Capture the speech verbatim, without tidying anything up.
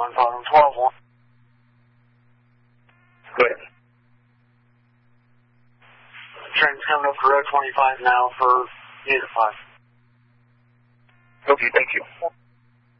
one, bottom twelve one. Go ahead. Train's coming up for road twenty-five now for unit five. Okay, thank you.